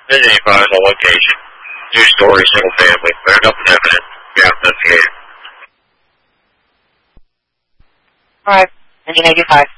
Visiting files on location. 2-story, single family. Cleared up and evidence. Gas investigated. Alright, 1985.